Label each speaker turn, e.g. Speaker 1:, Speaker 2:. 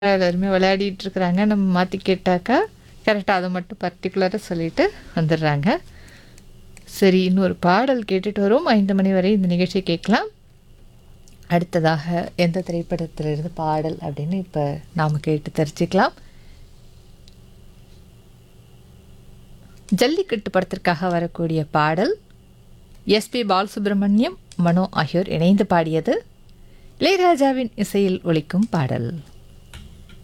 Speaker 1: எல்லாருமே விளையாடிட்டு இருக்கிறாங்க. நம்ம மாத்தி கேட்டாக்கா, கரெக்ட்டா அத மட்டும் பர்ட்டிகுலரா சொல்லிட்டு வந்துடுறாங்க. சரி, இன்னொரு பாடல் கேட்டுட்டு வரோம். 5 மணி வரை இந்த நிகழ்ச்சிய கேட்கலாம். அடுத்ததாக எந்த திரைப்படத்திலிருந்து பாடல் அப்படின்னு இப்ப நாம கேட்டு தெரிஞ்சுக்கலாம். ஜல்லிக்கட்டு படத்திற்காக வரக்கூடிய பாடல் எஸ்பி பாலசுப்ரமணியம், மனோ ஆகியோர் இணைந்து பாடியது. இளையராஜாவின் இசையில் ஒலிக்கும் பாடல்.